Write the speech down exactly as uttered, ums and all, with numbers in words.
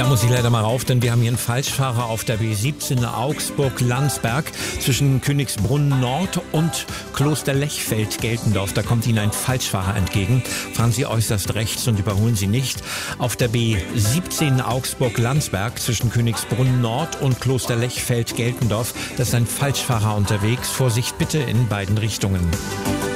muss ich leider mal rauf, denn wir haben hier einen Falschfahrer auf der B siebzehn Augsburg-Landsberg zwischen Königsbrunn Nord und Kloster Lechfeld-Geltendorf. Da kommt Ihnen ein Falschfahrer entgegen. Fahren Sie äußerst rechts und überholen Sie nicht. Auf der B siebzehn Augsburg-Landsberg zwischen Königsbrunn Nord und Kloster Lechfeld-Geltendorf. Da ist ein Falschfahrer unterwegs. Vorsicht bitte in beiden Richtungen.